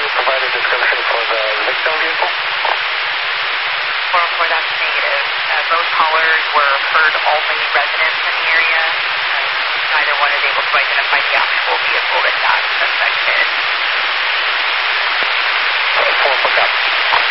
you provide a description for the victim vehicle? 404, that's negative. Both callers were herd-only residents in the area. Neither one is able to identify the actual vehicle.